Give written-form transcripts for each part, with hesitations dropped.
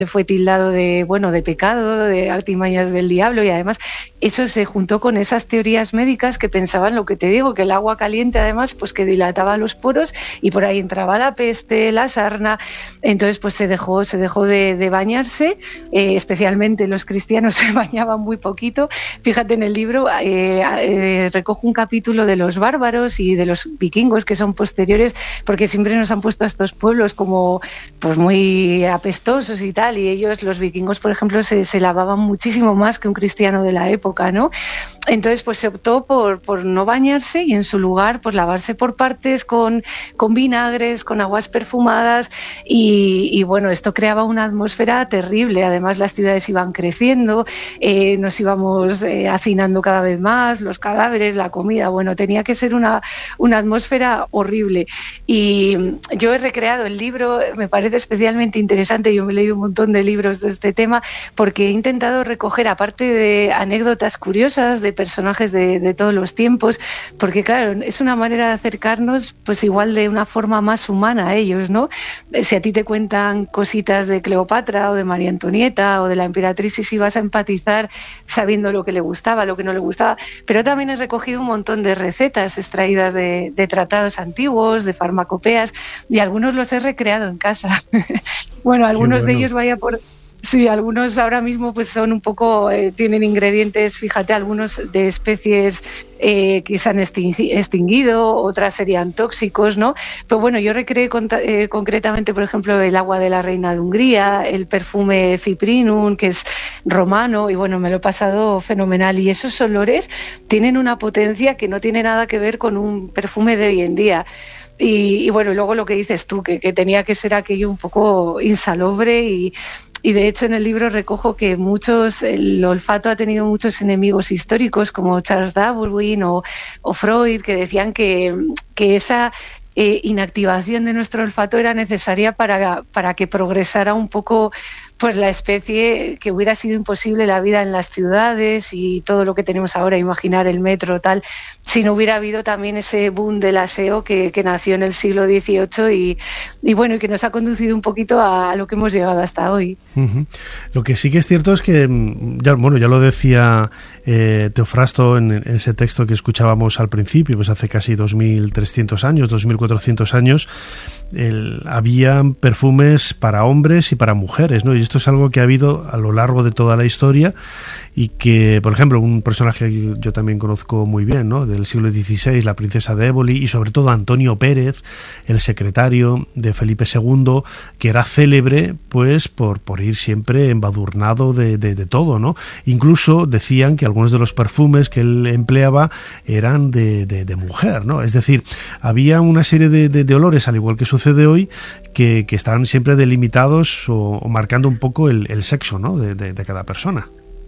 fue tildado de, bueno, de pecado, de artimañas del diablo, y además eso se juntó con esas teorías médicas que pensaban lo que te digo, que el agua caliente además pues que dilataba los poros y por ahí entraba la peste, la sarna. Entonces pues se dejó de bañarse, especialmente los cristianos se bañaban muy poquito. Fíjate, en el libro recojo un capítulo de los bárbaros y de los vikingos, que son posteriores, porque siempre nos han puesto a estos pueblos como pues muy apestosos y tal, y ellos, los vikingos, por ejemplo, se lavaban muchísimo más que un cristiano de la época, ¿no? Entonces, pues se optó por no bañarse y en su lugar, pues lavarse por partes con vinagres, con aguas perfumadas y bueno, esto creaba una atmósfera terrible. Además, las ciudades iban creciendo, nos íbamos hacinando cada vez más, los cadáveres, la comida, bueno, tenía que ser una atmósfera horrible. Y yo he recreado el libro, me parece especialmente interesante, yo me he leído un montón de libros de este tema, porque he intentado recoger, aparte de anécdotas curiosas de personajes de todos los tiempos, porque claro, es una manera de acercarnos pues igual de una forma más humana a ellos, ¿no? Si a ti te cuentan cositas de Cleopatra o de María Antonieta o de la emperatriz, y si vas a empatizar sabiendo lo que le gustaba, lo que no le gustaba, pero también he recogido un montón de recetas extraídas de tratados antiguos, de farmacopeas, y algunos los he recreado en casa. Bueno, algunos de ellos sí, algunos ahora mismo pues son un poco, tienen ingredientes, fíjate, algunos de especies que se han extinguido, otras serían tóxicos, ¿no? Pero bueno, yo recreé concretamente, por ejemplo, el agua de la reina de Hungría, el perfume Cyprinum, que es romano, y bueno, me lo he pasado fenomenal. Y esos olores tienen una potencia que no tiene nada que ver con un perfume de hoy en día. Y bueno, y luego lo que dices tú, que tenía que ser aquello un poco insalubre y de hecho en el libro recojo que el olfato ha tenido muchos enemigos históricos como Charles Darwin o Freud, que decían que esa inactivación de nuestro olfato era necesaria para que progresara un poco pues la especie, que hubiera sido imposible la vida en las ciudades y todo lo que tenemos ahora, imaginar el metro, tal, si no hubiera habido también ese boom del aseo que nació en el siglo XVIII y bueno, y que nos ha conducido un poquito a lo que hemos llegado hasta hoy. Uh-huh. Lo que sí que es cierto es que, ya lo decía Teofrasto en ese texto que escuchábamos al principio, pues hace casi 2.300 años, 2.400 años, había perfumes para hombres y para mujeres, ¿no? Y esto es algo que ha habido a lo largo de toda la historia y que, por ejemplo, un personaje que yo también conozco muy bien, ¿no?, del siglo XVI, la princesa de Éboli, y sobre todo Antonio Pérez, el secretario de Felipe II, que era célebre pues por ir siempre embadurnado de todo, ¿no? Incluso decían que algunos de los perfumes que él empleaba eran de mujer, ¿no? Es decir, había una serie de olores, al igual que sucede hoy, que estaban siempre delimitados o marcando un poco el sexo, ¿no?, de cada persona.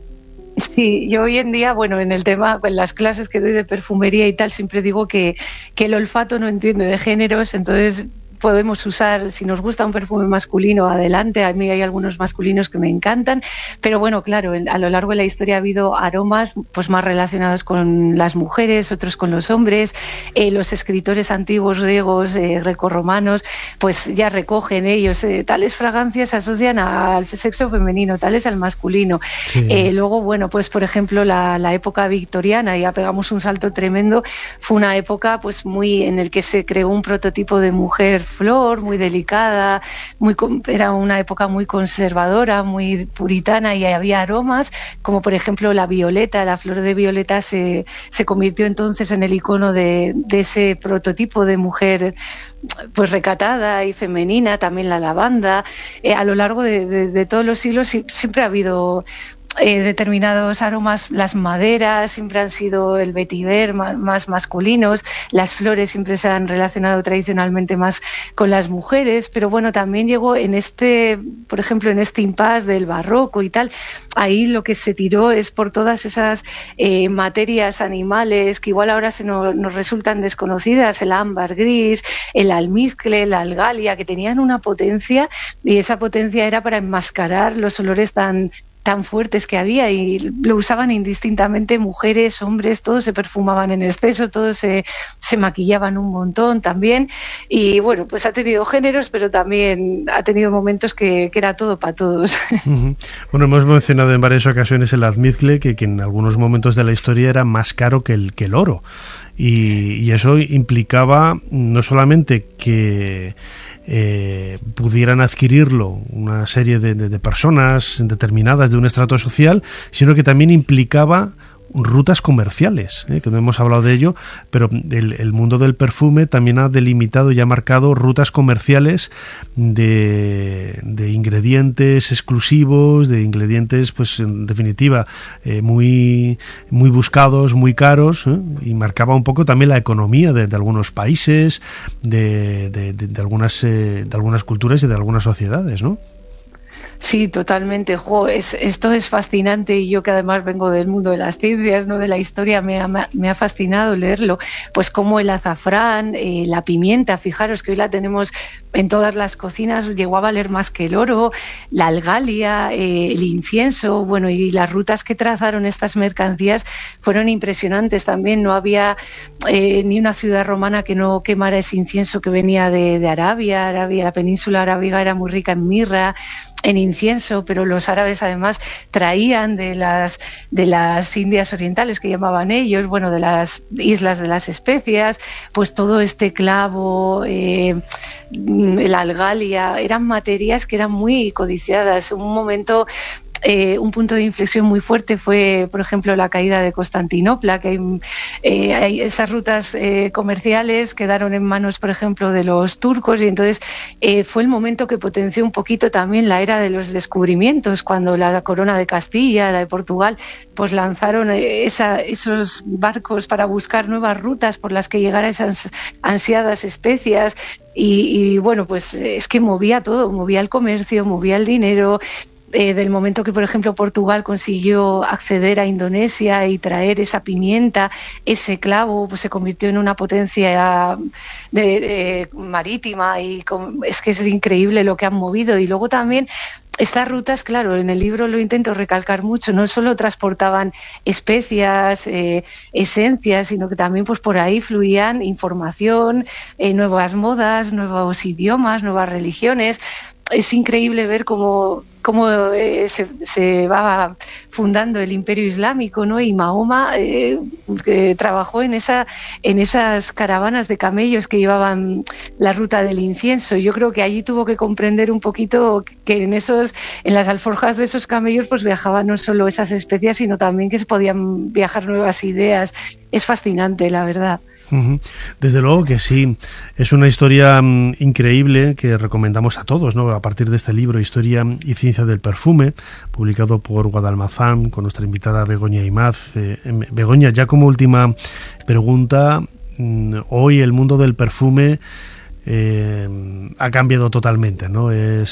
Sí, yo hoy en día, bueno, en el tema, en las clases que doy de perfumería y tal, siempre digo que el olfato no entiende de géneros, entonces podemos usar, si nos gusta un perfume masculino, adelante. A mí hay algunos masculinos que me encantan, pero bueno, claro, a lo largo de la historia ha habido aromas pues más relacionados con las mujeres, otros con los hombres. Los escritores antiguos griegos, grecorromanos, pues ya recogen ellos tales fragancias, se asocian al sexo femenino, tales al masculino. Sí. Luego, bueno, pues por ejemplo la época victoriana, ya pegamos un salto tremendo, fue una época pues muy en el que se creó un prototipo de mujer flor, muy delicada, era una época muy conservadora, muy puritana, y había aromas como por ejemplo la violeta. La flor de violeta se convirtió entonces en el icono de ese prototipo de mujer pues recatada y femenina. También la lavanda. A lo largo de todos los siglos siempre ha habido determinados aromas. Las maderas siempre han sido el vetiver, más masculinos. Las flores siempre se han relacionado tradicionalmente más con las mujeres, pero bueno, también llegó por ejemplo, en este impasse del barroco y tal, ahí lo que se tiró es por todas esas materias animales que igual ahora nos resultan desconocidas, el ámbar gris, el almizcle, la algalia, que tenían una potencia, y esa potencia era para enmascarar los olores tan tan fuertes que había, y lo usaban indistintamente mujeres, hombres, todos se perfumaban en exceso, todos se maquillaban un montón también, y bueno, pues ha tenido géneros, pero también ha tenido momentos que era todo para todos. Bueno, hemos mencionado en varias ocasiones el almizcle, que en algunos momentos de la historia era más caro que el oro, y eso implicaba no solamente que pudieran adquirirlo una serie de personas determinadas de un estrato social, sino que también implicaba rutas comerciales, que no hemos hablado de ello, pero el mundo del perfume también ha delimitado y ha marcado rutas comerciales de ingredientes exclusivos, de ingredientes, pues en definitiva, muy buscados, muy caros, y marcaba un poco también la economía de algunos países, de algunas culturas y de algunas sociedades, ¿no? Sí, totalmente. Esto es fascinante, y yo que además vengo del mundo de las ciencias, no de la historia, me ha fascinado leerlo. Pues como el azafrán, la pimienta, fijaros que hoy la tenemos en todas las cocinas, llegó a valer más que el oro, la algalia, el incienso, bueno, y las rutas que trazaron estas mercancías fueron impresionantes también. No había ni una ciudad romana que no quemara ese incienso que venía de Arabia, la península arábiga era muy rica en mirra, en incienso, pero los árabes además traían de las Indias orientales, que llamaban ellos, bueno, de las islas de las especias, pues todo este clavo, la algalia, eran materias que eran muy codiciadas. Un momento, un punto de inflexión muy fuerte fue, por ejemplo, la caída de Constantinopla, que hay esas rutas comerciales quedaron en manos, por ejemplo, de los turcos, y entonces fue el momento que potenció un poquito también la era de los descubrimientos, cuando la corona de Castilla, la de Portugal, pues lanzaron esos barcos para buscar nuevas rutas por las que llegar a esas ansiadas especias, y bueno, pues es que movía todo, movía el comercio, movía el dinero. Del momento que, por ejemplo, Portugal consiguió acceder a Indonesia y traer esa pimienta, ese clavo, pues se convirtió en una potencia marítima, y es que es increíble lo que han movido. Y luego también estas rutas, claro, en el libro lo intento recalcar mucho, no solo transportaban especias, esencias, sino que también pues por ahí fluían información, nuevas modas, nuevos idiomas, nuevas religiones. Es increíble ver cómo se va fundando el Imperio Islámico, ¿no? Y Mahoma que trabajó en esas caravanas de camellos que llevaban la ruta del incienso. Yo creo que allí tuvo que comprender un poquito que en las alforjas de esos camellos pues viajaban no solo esas especias, sino también que se podían viajar nuevas ideas. Es fascinante, la verdad. Desde luego que sí, es una historia increíble que recomendamos a todos, ¿no? A partir de este libro, Historia y Ciencia del Perfume, publicado por Guadalmazán, con nuestra invitada Begoña Imaz. Begoña, ya como última pregunta, hoy el mundo del perfume ha cambiado totalmente, ¿no?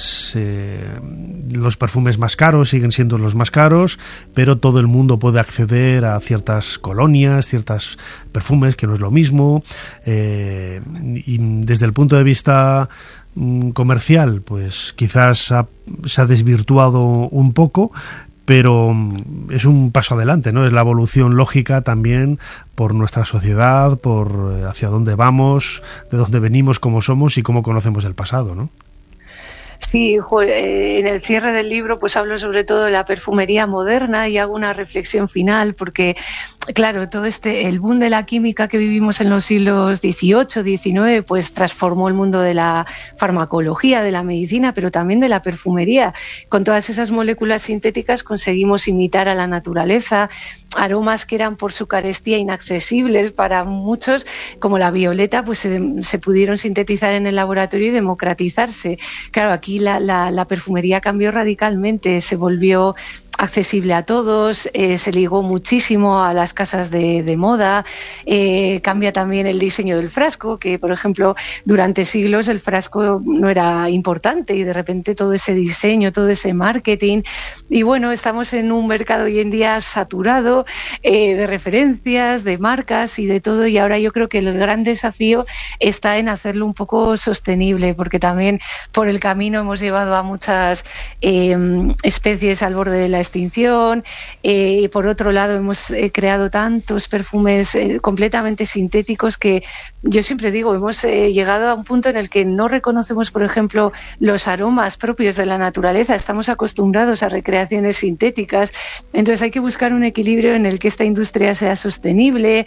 Los perfumes más caros siguen siendo los más caros, pero todo el mundo puede acceder a ciertas colonias, ciertos perfumes, que no es lo mismo, y desde el punto de vista comercial, pues quizás se ha desvirtuado un poco, pero es un paso adelante, ¿no? Es la evolución lógica también por nuestra sociedad, por hacia dónde vamos, de dónde venimos, cómo somos y cómo conocemos el pasado, ¿no? Sí, en el cierre del libro pues hablo sobre todo de la perfumería moderna y hago una reflexión final, porque claro, todo el boom de la química que vivimos en los siglos XVIII, XIX, pues transformó el mundo de la farmacología, de la medicina, pero también de la perfumería. Con todas esas moléculas sintéticas conseguimos imitar a la naturaleza, aromas que eran por su carestía inaccesibles para muchos, como la violeta, pues se pudieron sintetizar en el laboratorio y democratizarse. Claro, aquí la perfumería cambió radicalmente, se volvió accesible a todos, se ligó muchísimo a las casas de moda, cambia también el diseño del frasco, que por ejemplo durante siglos el frasco no era importante, y de repente todo ese diseño, todo ese marketing, y bueno, estamos en un mercado hoy en día saturado de referencias, de marcas y de todo, y ahora yo creo que el gran desafío está en hacerlo un poco sostenible, porque también por el camino hemos llevado a muchas especies al borde de la extinción. Por otro lado, hemos creado tantos perfumes completamente sintéticos que yo siempre digo, hemos llegado a un punto en el que no reconocemos, por ejemplo, los aromas propios de la naturaleza. Estamos acostumbrados a recreaciones sintéticas. Entonces hay que buscar un equilibrio en el que esta industria sea sostenible,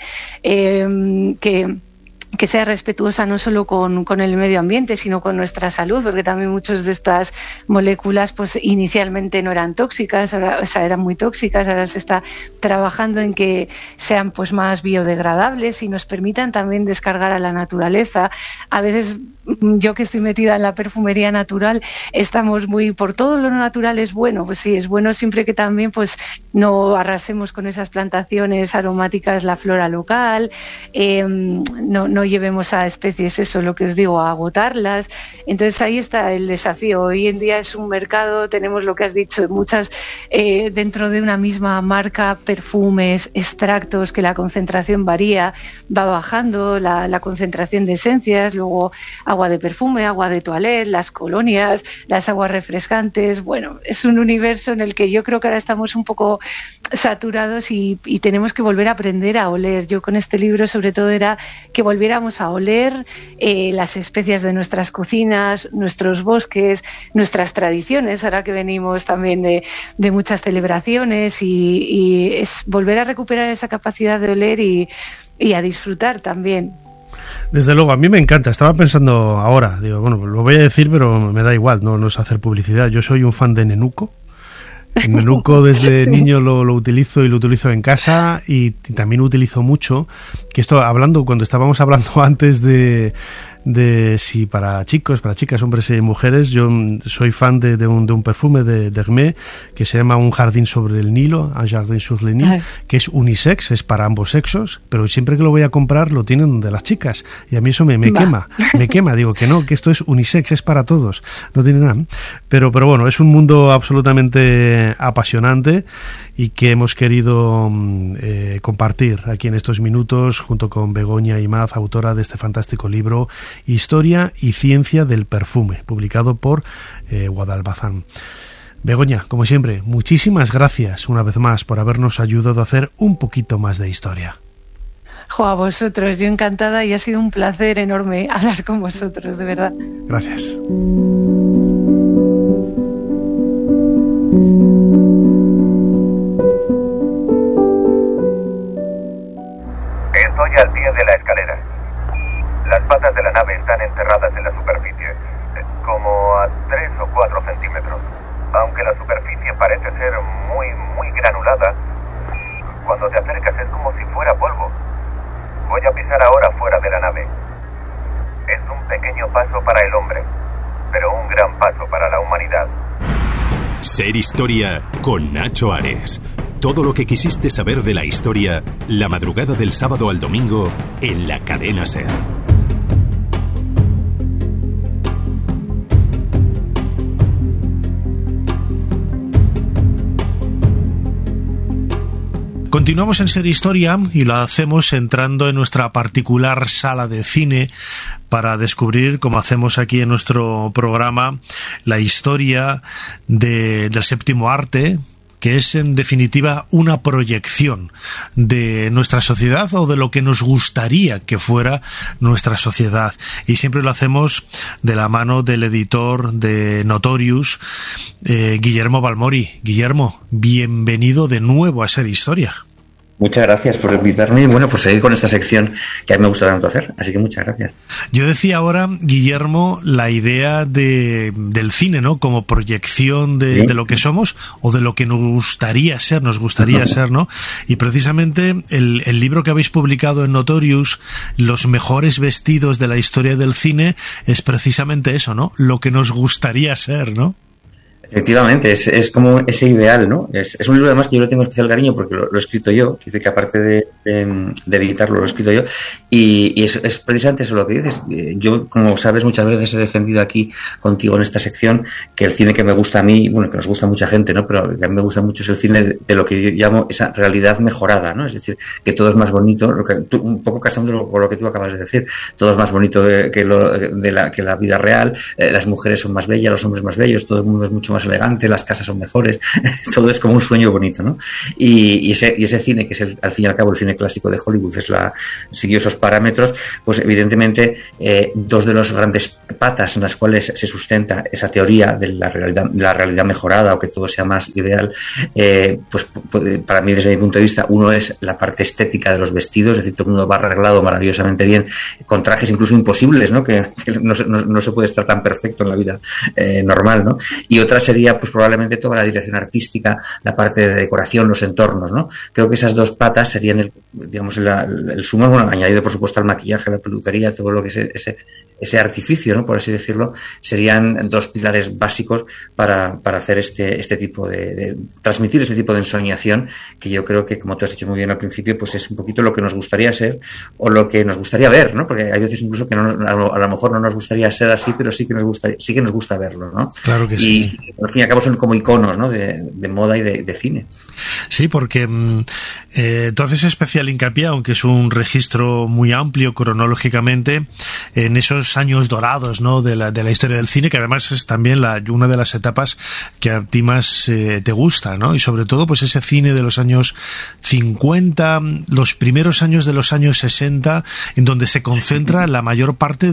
que sea respetuosa no solo con el medio ambiente, sino con nuestra salud, porque también muchas de estas moléculas pues inicialmente no eran tóxicas, ahora, o sea, eran muy tóxicas, ahora se está trabajando en que sean pues más biodegradables y nos permitan también descargar a la naturaleza. A veces yo que estoy metida en la perfumería natural, estamos muy por todo lo natural es bueno, pues sí, es bueno siempre que también pues no arrasemos con esas plantaciones aromáticas la flora local, no llevemos a especies, eso lo que os digo, a agotarlas. Entonces ahí está el desafío. Hoy en día es un mercado, tenemos lo que has dicho, muchas dentro de una misma marca, perfumes, extractos, que la concentración varía, va bajando la concentración de esencias, luego agua de perfume, agua de toilette, las colonias, las aguas refrescantes. Bueno, es un universo en el que yo creo que ahora estamos un poco saturados y tenemos que volver a aprender a oler. Yo con este libro sobre todo era que volviéramos a oler las especias de nuestras cocinas, nuestros bosques, nuestras tradiciones, ahora que venimos también de muchas celebraciones y es volver a recuperar esa capacidad de oler y a disfrutar también. Desde luego, a mí me encanta. Estaba pensando ahora, digo, bueno, lo voy a decir, pero me da igual, no es hacer publicidad. Yo soy un fan de Nenuco. El Nenuco desde niño lo utilizo y lo utilizo en casa y también utilizo mucho, que esto cuando estábamos hablando antes de si para chicos, para chicas, hombres y mujeres, yo soy fan de un perfume de Hermès que se llama Un jardín sobre el Nilo, Un jardin sur le Nil, que es unisex, es para ambos sexos, pero siempre que lo voy a comprar lo tienen de las chicas y a mí eso me quema, digo que no, que esto es unisex, es para todos, no tiene nada, pero bueno, es un mundo absolutamente apasionante y que hemos querido compartir aquí en estos minutos junto con Begoña Imaz, autora de este fantástico libro Historia y Ciencia del Perfume, publicado por Guadalbazán. Begoña, como siempre, muchísimas gracias una vez más por habernos ayudado a hacer un poquito más de historia. A vosotros, yo encantada y ha sido un placer enorme hablar con vosotros, de verdad. Gracias. Estoy al pie de la escalera. Las patas de la nave están enterradas en la superficie, como a 3 o 4 centímetros. Aunque la superficie parece ser muy granulada, cuando te acercas es como si fuera polvo. Voy a pisar ahora fuera de la nave. Es un pequeño paso para el hombre, pero un gran paso para la humanidad. Ser Historia con Nacho Ares. Todo lo que quisiste saber de la historia, la madrugada del sábado al domingo en la cadena SER. Continuamos en Ser Historia y lo hacemos entrando en nuestra particular sala de cine para descubrir, como hacemos aquí en nuestro programa, la historia del séptimo arte, que es en definitiva una proyección de nuestra sociedad o de lo que nos gustaría que fuera nuestra sociedad. Y siempre lo hacemos de la mano del editor de Notorious, Guillermo Balmori. Guillermo, bienvenido de nuevo a Ser Historia. Muchas gracias por invitarme y bueno, pues seguir con esta sección que a mí me gusta tanto hacer, así que muchas gracias. Yo decía ahora, Guillermo, la idea del cine, ¿no? Como proyección de lo que somos o de lo que nos gustaría ser, ¿no? Y precisamente el libro que habéis publicado en Notorious, Los mejores vestidos de la historia del cine, es precisamente eso, ¿no? Lo que nos gustaría ser, ¿no? Efectivamente, es como ese ideal, ¿no? Es un libro además que yo le tengo especial cariño porque lo he escrito yo, que dice que aparte de editarlo lo he escrito yo y es precisamente eso lo que dices. Yo, como sabes, muchas veces he defendido aquí contigo en esta sección que el cine que me gusta a mí, bueno, que nos gusta a mucha gente, ¿no? Pero que a mí me gusta mucho es el cine de lo que yo llamo esa realidad mejorada, ¿no? Es decir, que todo es más bonito, un poco casando con lo que tú acabas de decir, todo es más bonito que la vida real, las mujeres son más bellas, los hombres más bellos, todo el mundo es mucho más elegante, las casas son mejores, todo es como un sueño bonito, ¿no? Y ese cine, que es al fin y al cabo el cine clásico de Hollywood, siguió esos parámetros, pues evidentemente dos de los grandes patas en las cuales se sustenta esa teoría de la realidad mejorada, o que todo sea más ideal, pues para mí, desde mi punto de vista, uno es la parte estética de los vestidos, es decir, todo el mundo va arreglado maravillosamente bien, con trajes incluso imposibles, ¿no? Que no se puede estar tan perfecto en la vida normal, ¿no? Y otra sería, pues probablemente toda la dirección artística, la parte de decoración, los entornos, ¿no? Creo que esas dos patas serían el sumo, bueno, añadido por supuesto al maquillaje, la peluquería, todo lo que es ese artificio, ¿no? Por así decirlo, serían dos pilares básicos para hacer este tipo de transmitir este tipo de ensoñación, que yo creo que, como tú has dicho muy bien al principio, pues es un poquito lo que nos gustaría ser o lo que nos gustaría ver, ¿no? Porque hay veces incluso que a lo mejor no nos gustaría ser así, pero sí que nos gusta verlo, ¿no? Claro que sí. Y al fin y al cabo son como iconos, ¿no? De moda y de cine. Sí, porque tú haces especial hincapié, aunque es un registro muy amplio cronológicamente, en esos años dorados, ¿no? de la historia del cine, que además es también una de las etapas que a ti más te gusta, ¿no? Y sobre todo, pues ese cine de los años 50, los primeros años de los años 60, en donde se concentra la mayor parte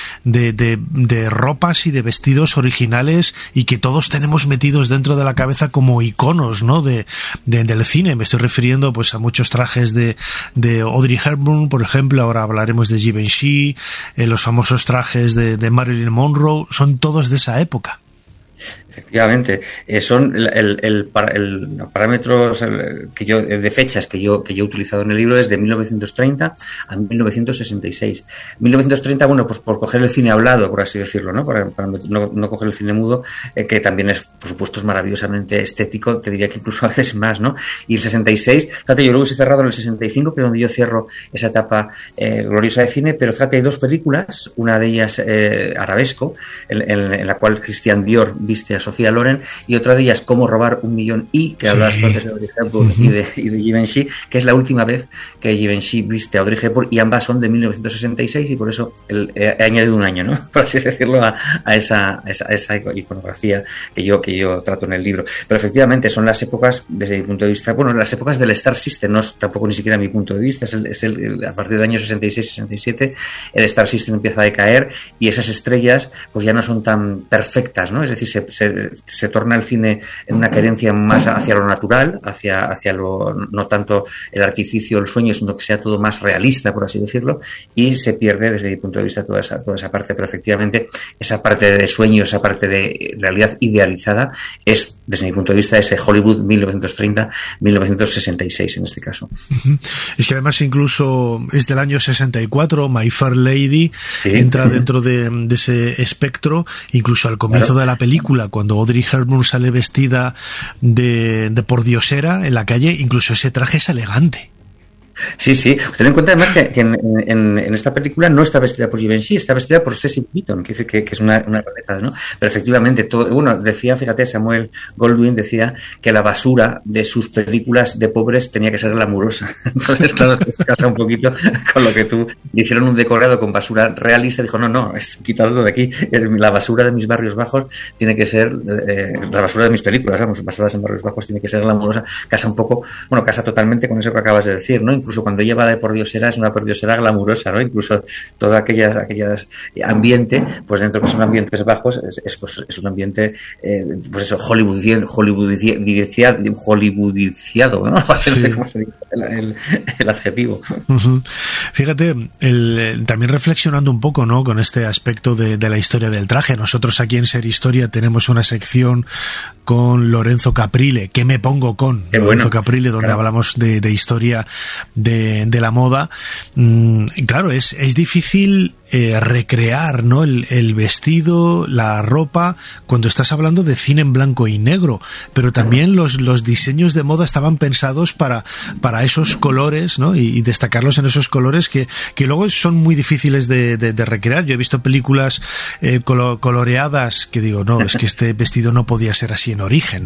de ropas y de vestidos originales, y que todos tenemos metidos dentro de la cabeza como iconos, ¿no? Del cine. Me estoy refiriendo pues a muchos trajes de Audrey Hepburn, por ejemplo. Ahora hablaremos de Givenchy, los famosos trajes de Marilyn Monroe, son todos de esa época. Efectivamente, son los parámetros de fechas que yo he utilizado en el libro desde 1930 a 1966. 1930, bueno, pues por coger el cine hablado, por así decirlo, ¿no? Para no coger el cine mudo, que también es, por supuesto, es maravillosamente estético, te diría que incluso a veces más, ¿no? Y el 66, fíjate, yo luego he cerrado en el 65, que es donde yo cierro esa etapa gloriosa de cine, pero fíjate, hay dos películas, una de ellas Arabesco, en la cual Christian Dior viste a Sofía Loren, y otra de ellas Cómo robar $1 millón, que hablabas antes de Audrey Hepburn y de Givenchy, que es la última vez que Givenchy viste a Audrey Hepburn, y ambas son de 1966, y por eso he añadido un año, ¿no? Por así decirlo, a esa iconografía que yo trato en el libro. Pero efectivamente son las épocas, desde mi punto de vista, bueno, las épocas del Star System, no es tampoco ni siquiera mi punto de vista, a partir del año 66-67 el Star System empieza a decaer, y esas estrellas pues ya no son tan perfectas, ¿no? Es decir, se torna el cine en una querencia más hacia lo natural, hacia lo, no tanto el artificio, el sueño, sino que sea todo más realista, por así decirlo, y se pierde desde mi punto de vista toda esa parte. Pero efectivamente esa parte de sueño, esa parte de realidad idealizada es, desde mi punto de vista, ese Hollywood 1930-1966 en este caso. Es que además incluso es del año 64, My Fair Lady, sí, entra dentro de ese espectro, incluso al comienzo de la película, cuando Audrey Hepburn sale vestida de pordiosera en la calle, incluso ese traje es elegante. Sí, sí. Ten en cuenta además que en esta película no está vestida por Givenchy, está vestida por Cecil Beaton, que es una rareza, ¿no? Pero efectivamente, decía, fíjate, Samuel Goldwyn decía que la basura de sus películas de pobres tenía que ser glamurosa. Entonces, claro, se casa un poquito con lo que tú le hicieron un decorado con basura realista. Dijo, no, quitadlo de aquí. La basura de mis barrios bajos tiene que ser, la basura de mis películas, vamos, basadas en barrios bajos, tiene que ser glamurosa. Casa totalmente con eso que acabas de decir, ¿no? Incluso cuando lleva de pordiosera es una pordiosera glamurosa, ¿no? Incluso todo aquellas ambiente, pues dentro que son ambientes bajos, es un ambiente, pues eso, hollywoodiciado, ¿no? Sí. No sé cómo se dice el adjetivo. Uh-huh. Fíjate, también reflexionando un poco, ¿no? Con este aspecto de la historia del traje. Nosotros aquí en Ser Historia tenemos una sección con Lorenzo Caprile, ¿qué me pongo con? Qué Lorenzo bueno. Caprile, donde hablamos de historia de la moda. Claro, es difícil recrear, ¿no? el vestido, la ropa, cuando estás hablando de cine en blanco y negro, pero también los diseños de moda estaban pensados para esos colores, ¿no? Y destacarlos en esos colores que luego son muy difíciles de recrear. Yo he visto películas coloreadas que digo, no, es que este vestido no podía ser así en origen, ¿no?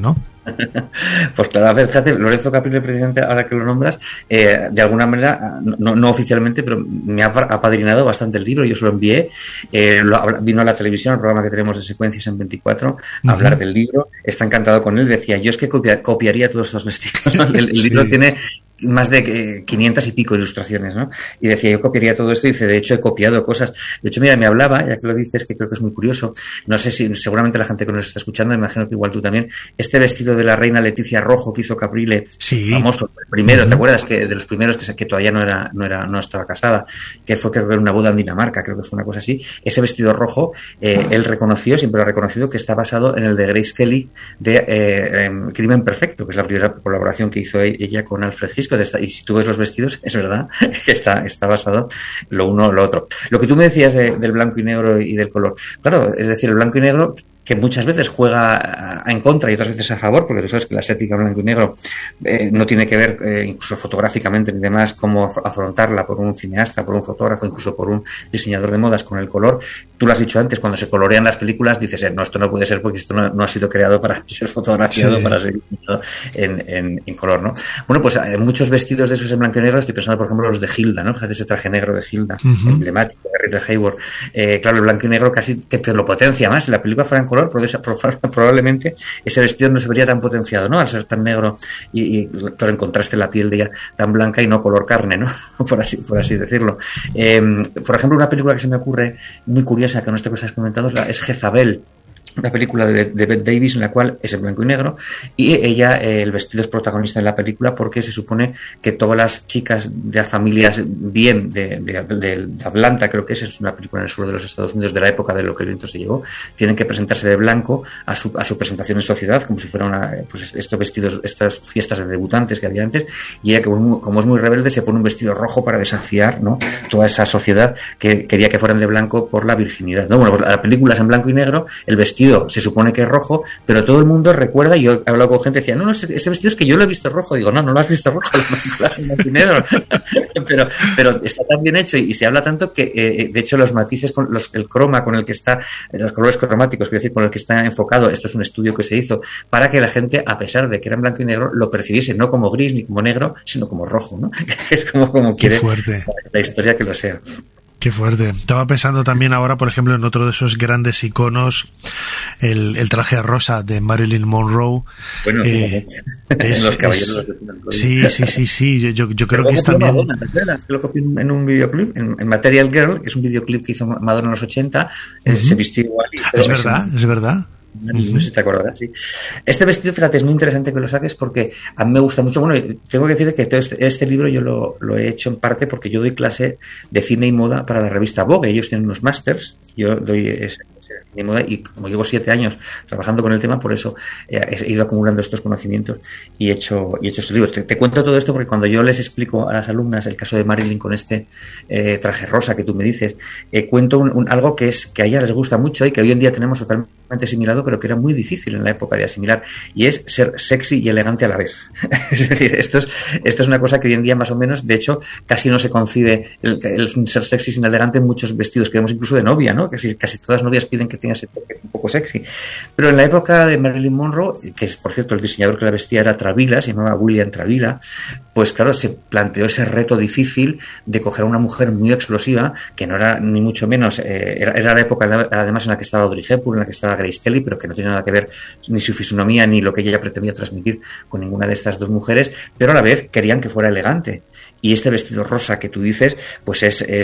Pues claro, a ver, fíjate, Lorenzo Caprile, presidente, ahora que lo nombras, de alguna manera, no oficialmente, pero me ha apadrinado bastante el libro. Yo se lo envié, vino a la televisión, al programa que tenemos de Secuencias en 24, a hablar del libro. Está encantado con él. Decía, yo es que copiaría todos estos vestidos, ¿no? El libro tiene más de 500 y pico ilustraciones, ¿no? Y decía, yo copiaría todo esto, y dice, de hecho he copiado cosas. De hecho, mira, me hablaba, ya que lo dices, que creo que es muy curioso, no sé si, seguramente la gente que nos está escuchando, me imagino que igual tú también, este vestido de la reina Leticia rojo que hizo Caprile, famoso, el primero, ¿te acuerdas? Que de los primeros que todavía no estaba casada, que fue, creo que era una boda en Dinamarca, creo que fue una cosa así, ese vestido rojo, él reconoció, siempre lo ha reconocido, que está basado en el de Grace Kelly de Crimen Perfecto, que es la primera colaboración que hizo ella con Alfred Hitchcock. Y si tú ves los vestidos, es verdad que está basado lo uno o lo otro. Lo que tú me decías del blanco y negro y del color, claro, es decir, el blanco y negro, que muchas veces juega en contra y otras veces a favor, porque tú sabes que la estética blanco y negro no tiene que ver, incluso fotográficamente ni demás, cómo afrontarla por un cineasta, por un fotógrafo, incluso por un diseñador de modas con el color. Tú lo has dicho antes, cuando se colorean las películas dices, no, esto no puede ser porque esto no ha sido creado para ser fotografiado, para ser en color, ¿no? Bueno, pues muchos vestidos de esos en blanco y negro, estoy pensando, por ejemplo, los de Hilda, ¿no? Fíjate ese traje negro de Hilda, emblemático de Rita Hayworth. Claro, el blanco y negro casi que te lo potencia más. Si la película fuera en color, probablemente ese vestido no se vería tan potenciado, ¿no? Al ser tan negro y claro, en contraste la piel de ella tan blanca y no color carne, ¿no? por así decirlo. Por ejemplo, una película que se me ocurre muy curiosa, que no esto que has comentado, es Jezabel, una película de Bette Davis en la cual es en blanco y negro, y ella, el vestido es protagonista de la película porque se supone que todas las chicas de las familias bien de Atlanta, creo que es una película en el sur de los Estados Unidos de la época de lo que el viento se llevó, tienen que presentarse de blanco a su presentación en sociedad, como si fuera estos vestidos, estas fiestas de debutantes que había antes, y ella, como es muy rebelde, se pone un vestido rojo para desafiar, ¿no?, toda esa sociedad que quería que fueran de blanco por la virginidad, ¿no? Bueno, pues la película es en blanco y negro, el vestido se supone que es rojo, pero todo el mundo recuerda, y yo he hablado con gente que decía, no, ese vestido es que yo lo he visto rojo. Digo, no lo has visto rojo, pero está tan bien hecho y se habla tanto que de hecho los matices, el croma con el que está, los colores cromáticos, quiero decir, con el que está enfocado, esto es un estudio que se hizo para que la gente, a pesar de que era en blanco y negro, lo percibiese no como gris ni como negro, sino como rojo, ¿no? Es como quiere la historia que lo sea. Qué fuerte. Estaba pensando también ahora, por ejemplo, en otro de esos grandes iconos, el traje rosa de Marilyn Monroe. Bueno, los caballeros sí. Yo creo que es también... Madonna, es que lo copió en un videoclip, en Material Girl, que es un videoclip que hizo Madonna en los 80, se vistió igual. Es verdad. No sé si te acordarás, sí. Este vestido, fíjate, es muy interesante que lo saques porque a mí me gusta mucho. Bueno, tengo que decir que todo este libro yo lo he hecho en parte porque yo doy clase de cine y moda para la revista Vogue. Ellos tienen unos másters, yo doy ese cine y moda, y como llevo 7 años trabajando con el tema, por eso he ido acumulando estos conocimientos y he hecho este libro. Te cuento todo esto porque cuando yo les explico a las alumnas el caso de Marilyn con este traje rosa que tú me dices, cuento algo que a ellas les gusta mucho y que hoy en día tenemos totalmente asimilado, pero que era muy difícil en la época de asimilar, y es ser sexy y elegante a la vez. Es decir, esto es una cosa que hoy en día más o menos, de hecho, casi no se concibe el ser sexy sin elegante en muchos vestidos que vemos incluso de novia, ¿no? Casi todas las novias piden que tenga ese toque un poco sexy. Pero en la época de Marilyn Monroe, que es, por cierto, el diseñador que la vestía era Travilla, se llamaba William Travilla, pues claro, se planteó ese reto difícil de coger a una mujer muy explosiva, que no era ni mucho menos, era la época además en la que estaba Audrey Hepburn, en la que estaba Grace Kelly, pero que no tiene nada que ver ni su fisonomía ni lo que ella pretendía transmitir con ninguna de estas dos mujeres, pero a la vez querían que fuera elegante. Y este vestido rosa que tú dices, pues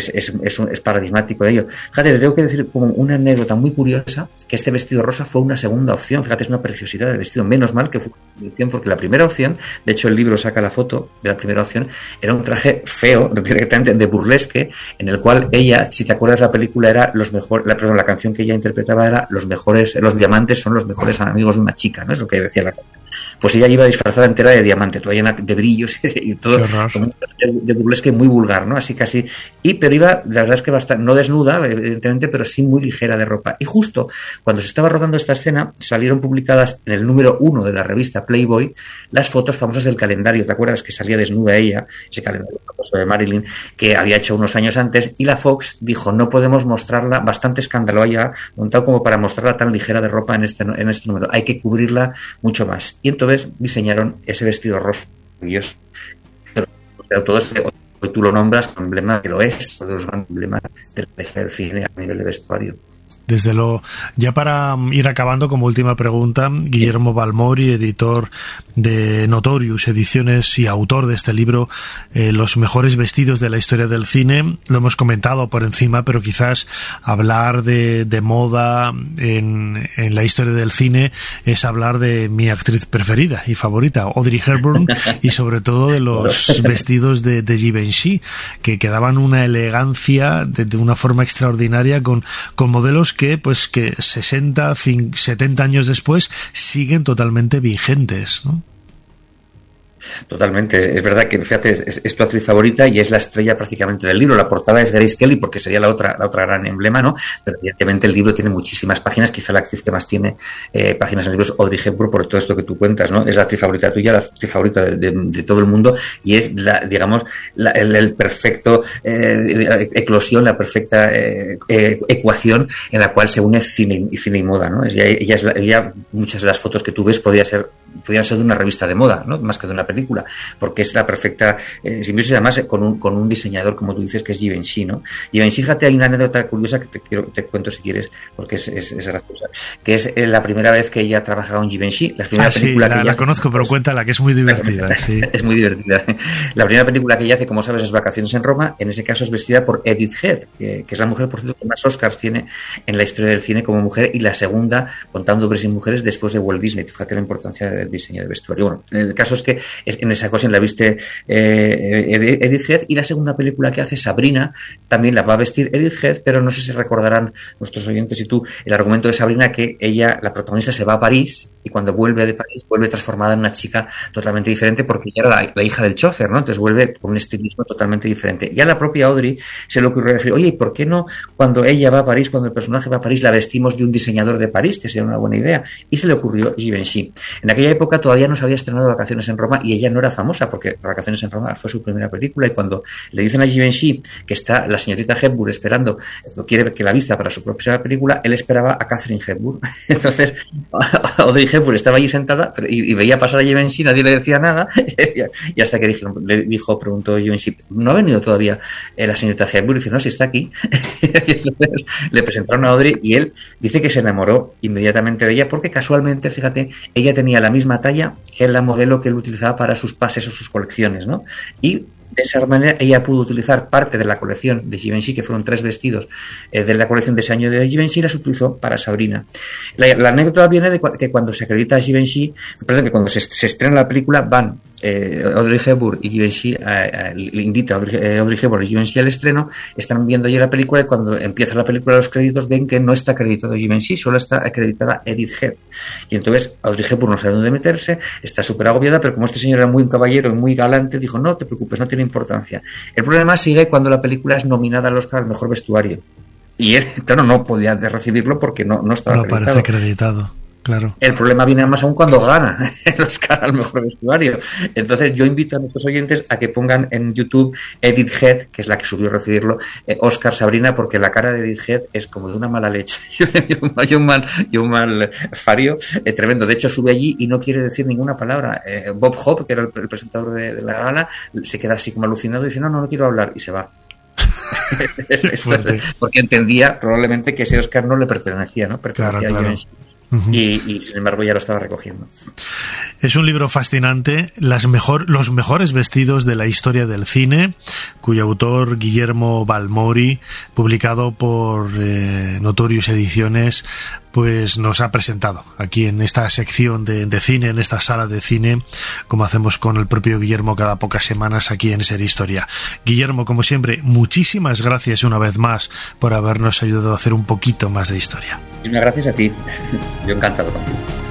es paradigmático de ello. Fíjate, te tengo que decir como una anécdota muy curiosa, que este vestido rosa fue una segunda opción. Fíjate, es una preciosidad de vestido. Menos mal que fue una opción, porque la primera opción, de hecho el libro saca la foto de la primera opción, era un traje feo, directamente de burlesque, en el cual ella, si te acuerdas, la película era la canción que ella interpretaba era los diamantes son los mejores amigos de una chica, ¿no? Es lo que decía la canción. Pues ella iba disfrazada entera de diamante, toda llena de brillos y todo como de burlesque muy vulgar, ¿no? Así casi. Pero iba, la verdad es que bastante, no desnuda, evidentemente, pero sí muy ligera de ropa. Y justo cuando se estaba rodando esta escena, salieron publicadas en el número 1 de la revista Playboy las fotos famosas del calendario. ¿Te acuerdas que salía desnuda ella? Ese calendario famoso de Marilyn que había hecho unos años antes. Y la Fox dijo, no podemos mostrarla, bastante escándalo haya montado como para mostrarla tan ligera de ropa en este número. Hay que cubrirla mucho más. y entonces diseñaron ese vestido rosa maravilloso. Hoy tú lo nombras como emblema, que lo es, todos los emblemas del cine a nivel de vestuario. Desde luego. Ya para ir acabando, como última pregunta, Guillermo Balmori, editor de Notorious Ediciones y autor de este libro, Los mejores vestidos de la historia del cine, lo hemos comentado por encima, pero quizás hablar de moda en la historia del cine es hablar de mi actriz preferida y favorita, Audrey Hepburn, y sobre todo de los vestidos de Givenchy, que daban una elegancia de una forma extraordinaria con modelos que 60, 70 años después siguen totalmente vigentes, ¿no? Totalmente, es verdad que, fíjate, es tu actriz favorita y es la estrella prácticamente del libro. La portada es Grace Kelly porque sería la otra gran emblema, ¿no? Pero evidentemente el libro tiene muchísimas páginas, quizá la actriz que más tiene páginas en el libro es Audrey Hepburn, por todo esto que tú cuentas, ¿no? Es la actriz favorita tuya, la actriz favorita de todo el mundo, y es el perfecto eclosión, la perfecta ecuación en la cual se une cine y moda, ¿no? Ella, muchas de las fotos que tú ves podrían ser de una revista de moda, ¿no? Más que de una película, porque es la perfecta simbiosis, además con un diseñador, como tú dices, que es Givenchy, ¿no? Givenchy, fíjate, hay una anécdota curiosa que te cuento si quieres, porque es graciosa, que es la primera vez que ella ha trabajado en Givenchy. La conozco, pero cuéntala, que es muy divertida. Sí. Es muy divertida. La primera película que ella hace, como sabes, es Vacaciones en Roma. En ese caso es vestida por Edith Head, que es la mujer, por cierto, que más Oscars tiene en la historia del cine como mujer, y la segunda, contando hombres y mujeres, después de Walt Disney. Fíjate la importancia del diseño de vestuario. Bueno, el caso es que en esa ocasión la viste Edith Head, y la segunda película que hace, Sabrina, también la va a vestir Edith Head, pero no sé si recordarán nuestros oyentes y tú el argumento de Sabrina, que ella, la protagonista, se va a París y cuando vuelve de París vuelve transformada en una chica totalmente diferente, porque ella era la hija del chofer, ¿no? Entonces vuelve con un estilismo totalmente diferente. Y a la propia Audrey se le ocurrió decir, oye, ¿por qué no cuando ella va a París, cuando el personaje va a París, la vestimos de un diseñador de París, que sería una buena idea? Y se le ocurrió Givenchy. En aquella época todavía no se había estrenado Vacaciones en Roma y ella no era famosa, porque Vacaciones en Roma fue su primera película, y cuando le dicen a Givenchy que está la señorita Hepburn esperando, quiere que la vista para su propia película, él esperaba a Katharine Hepburn. Entonces Audrey Hepburn estaba allí sentada y veía pasar a Givenchy, nadie le decía nada, y hasta que preguntó Givenchy, ¿no ha venido todavía la señorita Hepburn? Y dice, no, si está aquí. Y entonces le presentaron a Audrey y él dice que se enamoró inmediatamente de ella, porque casualmente, fíjate, ella tenía la misma talla que la modelo que él utilizaba para sus pases o sus colecciones, ¿no? Y de esa manera ella pudo utilizar parte de la colección de Givenchy, que fueron 3 vestidos de la colección de ese año de Givenchy, y las utilizó para Sabrina. La anécdota viene de que cuando se acredita a Givenchy, perdón, que cuando se estrena la película, van Audrey Hepburn y Givenchy, le invita a Audrey Hepburn y Givenchy al estreno, están viendo allí la película, y cuando empieza la película, los créditos ven que no está acreditado Givenchy, solo está acreditada Edith Head. Y entonces Audrey Hepburn no sabe dónde meterse, está súper agobiada, pero como este señor era muy un caballero y muy galante, dijo, no te preocupes, no tiene importancia. El problema sigue cuando la película es nominada al Oscar al mejor vestuario. Y él, claro, no podía recibirlo porque no estaba acreditado. No aparece acreditado. Claro. El problema viene más aún cuando gana el Oscar al mejor vestuario. Entonces yo invito a nuestros oyentes a que pongan en YouTube Edith Head, que es la que subió a recibirlo, Oscar Sabrina, porque la cara de Edith Head es como de una mala leche y un mal fario tremendo. De hecho sube allí y no quiere decir ninguna palabra. Bob Hope, que era el presentador de la gala, se queda así como alucinado y dice, no quiero hablar, y se va. Porque entendía probablemente que ese Oscar no le pertenecía, ¿no? Pertenecía a Givenchy. Y sin embargo ya lo estaba recogiendo. Es un libro fascinante, los mejores vestidos de la historia del cine, cuyo autor, Guillermo Balmori, publicado por Notorious Ediciones, pues nos ha presentado aquí en esta sección de cine, en esta sala de cine, como hacemos con el propio Guillermo cada pocas semanas aquí en Ser Historia. Guillermo, como siempre, muchísimas gracias una vez más por habernos ayudado a hacer un poquito más de historia. Y una gracias a ti. Yo encantado contigo.